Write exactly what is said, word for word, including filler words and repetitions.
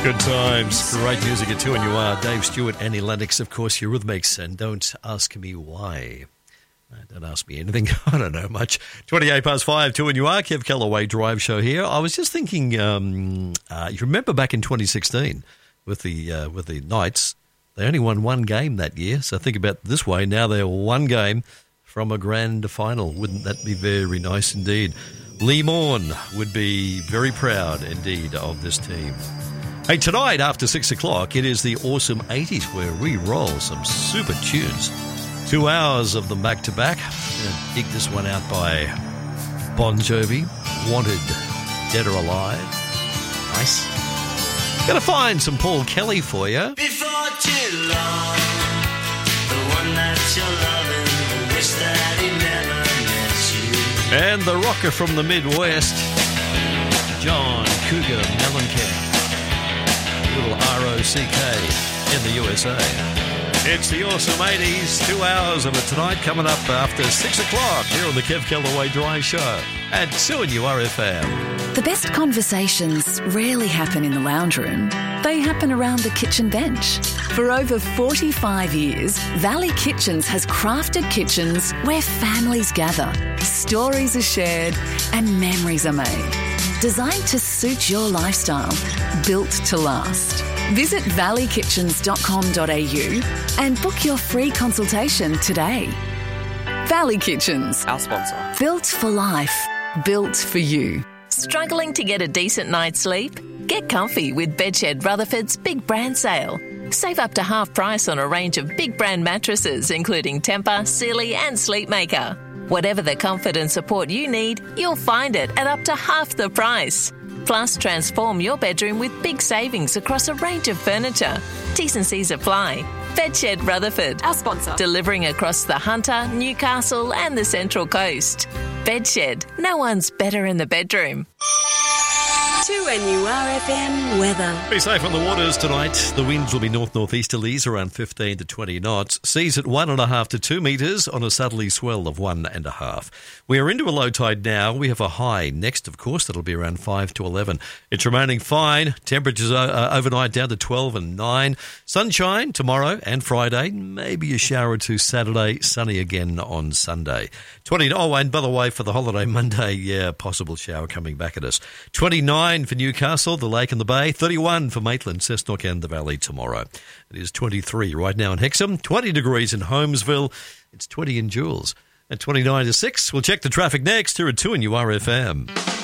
Good times, great music at two and you are. Dave Stewart, Annie Lennox, of course, Eurythmics, and Don't Ask Me Why. Uh, don't ask me anything, I don't know much. twenty-eight past five, two and you are, Kev Callaway Drive Show here. I was just thinking, um, uh, you remember back in twenty sixteen with the uh, with the Knights, they only won one game that year, so think about it this way, now they're one game from a grand final. Wouldn't that be very nice indeed? Lee Morn would be very proud indeed of this team. Hey, tonight after six o'clock, it is the Awesome eighties where we roll some super tunes. Two hours of them back to back. Gonna dig this one out by Bon Jovi, Wanted, Dead or Alive. Nice. Gonna find some Paul Kelly for you. Before too long, the one that you're loving, wish that he never met you. And the rocker from the Midwest, John Cougar Mellencamp. Little R O C K in the U S A. It's the Awesome eighties, two hours of it tonight, coming up after six o'clock here on the Kev Callaway Drive Show at two and U R F M. The best conversations rarely happen in the lounge room. They happen around the kitchen bench. For over forty-five years, Valley Kitchens has crafted kitchens where families gather, stories are shared, and memories are made. Designed to suit your lifestyle, built to last. Visit valley kitchens dot com dot a u and book your free consultation today. Valley Kitchens. Our sponsor. Built for life. Built for you. Struggling to get a decent night's sleep? Get comfy with Bedshed Rutherford's Big Brand Sale. Save up to half price on a range of big brand mattresses, including Tempur, Sealy and Sleepmaker. Whatever the comfort and support you need, you'll find it at up to half the price. Plus, transform your bedroom with big savings across a range of furniture. T's and C's apply. Bedshed Rutherford. Our sponsor. Delivering across the Hunter, Newcastle and the Central Coast. Bedshed. No one's better in the bedroom. two N U R F M weather. Be safe on the waters tonight. The winds will be north-northeasterlies around fifteen to twenty knots. Seas at one and a half to two metres on a southerly swell of one and a half. We are into a low tide now. We have a high next, of course. That'll be around five to eleven. It's remaining fine. Temperatures uh, overnight down to twelve and nine. Sunshine tomorrow and Friday. Maybe a shower or two Saturday. Sunny again on Sunday. twenty. Oh, and by the way, for the holiday Monday, yeah, possible shower coming back at us. twenty-nine for Newcastle, the Lake and the Bay. thirty-one for Maitland, Cessnock and the Valley tomorrow. It is twenty-three right now in Hexham. twenty degrees in Holmesville. It's twenty in Jules. At twenty-nine to six, we'll check the traffic next here at two and U R F M.